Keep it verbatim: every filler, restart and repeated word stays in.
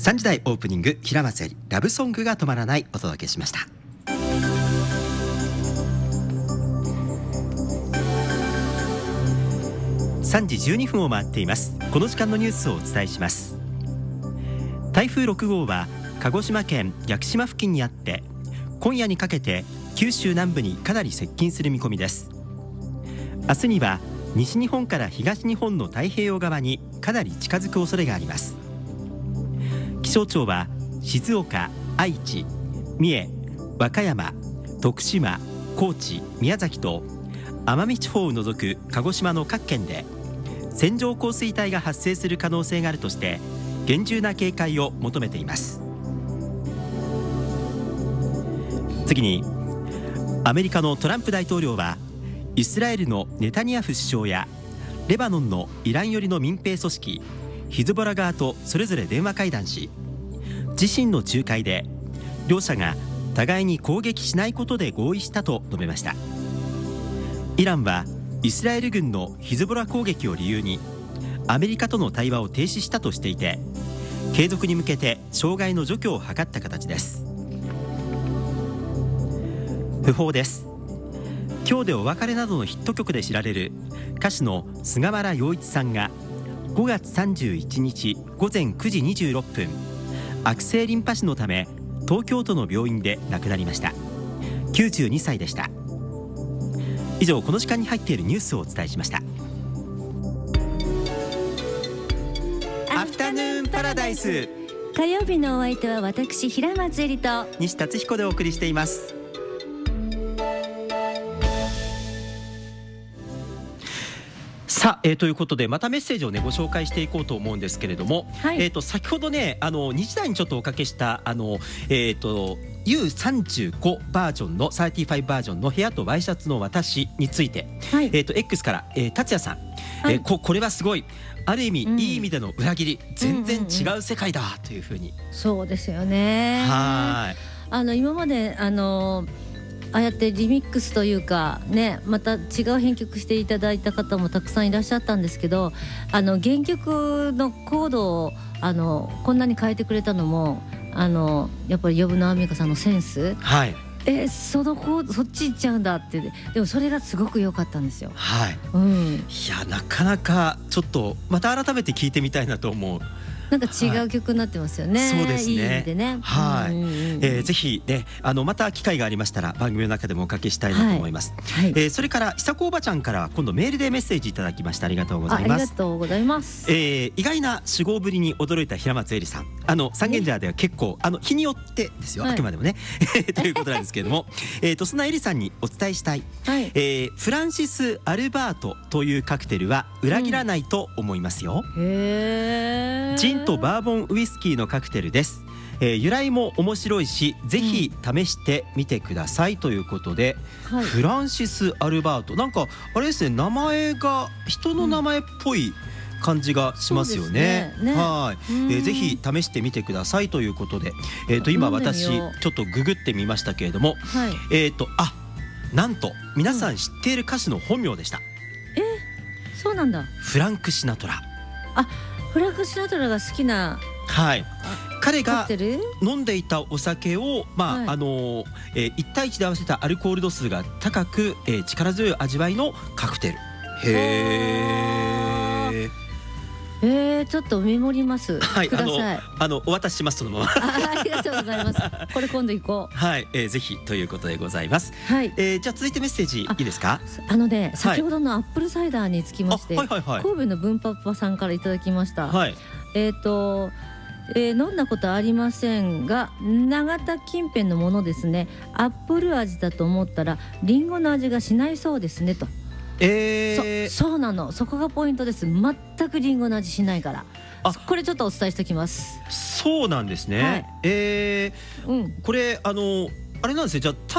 さんじ台オープニング、平松絵里ラブソングが止まらないお届けしました。さんじじゅうにふんを回っています。この時間のニュースをお伝えします。台風ろく号は鹿児島県屋久島付近にあって、今夜にかけて九州南部にかなり接近する見込みです。明日には西日本から東日本の太平洋側にかなり近づく恐れがあります。気象庁は静岡、愛知、三重、和歌山、徳島、高知、宮崎と奄美地方を除く鹿児島の各県で線状降水帯が発生する可能性があるとして厳重な警戒を求めています。次に、アメリカのトランプ大統領はイスラエルのネタニヤフ首相やレバノンのイラン寄りの民兵組織ヒズボラ側とそれぞれ電話会談し、自身の仲介で両者が互いに攻撃しないことで合意したと述べました。イランはイスラエル軍のヒズボラ攻撃を理由にアメリカとの対話を停止したとしていて、継続に向けて障害の除去を図った形です。訃報です。今日でお別れなどのヒット曲で知られる歌手の菅原洋一さんがごがつさんじゅういちにちごぜんくじにじゅうろっぷん、悪性リンパ腫のため東京都の病院で亡くなりました。きゅうじゅうにさいでした。以上、この時間に入っているニュースをお伝えしました。アフタヌーンパラダイス、 火曜日のお相手は私平松絵里と西達彦でお送りしています。さあ、えー、ということでまたメッセージをねご紹介していこうと思うんですけれども、はい、えー、と先ほどねあのにじ台にちょっとおかけしたあの、えー、と ユーさんじゅうご バージョンのさんじゅうごバージョンの部屋とワイシャツの私について、はい、えー、と X から、えー、達也さん、はい、えー、こ, これはすごい、ある意味、うん、いい意味での裏切り、全然違う世界だというふうに、 うんうんうん、そうですよね。はい、あの今まであのああやってリミックスというかね、また違う編曲していただいた方もたくさんいらっしゃったんですけど、あの原曲のコードをあのこんなに変えてくれたのもあのやっぱり呼野アンミカさんのセンス、はい、えそのコードそっち行っちゃうんだって。でもそれがすごく良かったんですよ。はい、うん、 いやなかなかちょっとまた改めて聴いてみたいなと思う。 なんか違う曲になってますよね。はい、そうですね。いい意味でね。 はい。うんうんうん、えー、ぜひね、あのまた機会がありましたら番組の中でもおかけしたいなと思います。はいはい、えー、それから久子おばちゃんから今度メールでメッセージいただきました。ありがとうございます。 ありがとうございます。 えー、意外な死亡ぶりに驚いた平松絵里さん。あの三軒茶屋では結構あの日によってですよ、はい、あくまでもねということなんですけれども、えーとそんな絵里さんにお伝えしたい、はい、えー、フランシス・アルバートというカクテルは裏切らないと思いますよ。うん、へー。ジンとバーボンウイスキーのカクテルです。えー、由来も面白いしぜひ試してみてくださいということで、うん、はい、フランシス・アルバート、なんかあれですね、名前が人の名前っぽい感じがしますよね。うん、ね、はい、えー、ぜひ試してみてくださいということで、えー、と今私ちょっとググってみましたけれども、はい、えーとあなんと皆さん知っている歌手の本名でした。うん、 えそうなんだ。 フランク・シナトラ。 あ、フランク・シナトラが好きな、 はい、彼が飲んでいたお酒を、まあ、はい、あのえー、いち対いちで合わせたアルコール度数が高く、えー、力強い味わいのカクテル。へー、 えー、ちょっとメモります、はい、ください。 あのあのお渡しします、そのまま。 あ, ありがとうございます。これ今度行こう。 はい、えー、ぜひということでございます。はい、えー、じゃあ続いてメッセージいいですか。 あ, あのね、先ほどのアップルサイダーにつきまして、 はいはいはいはい、 神戸の文パパさんからいただきました。はい、えーとえー、飲んだことありませんが長田近辺のものですね。アップル味だと思ったらリンゴの味がしないそうですねと。えー、そ, そうなの、そこがポイントです。全くリンゴの味しないから。あ、これちょっとお伝えしておきます。 そうなんですね。はい、えーうん、これあのあれなんですね。じゃあ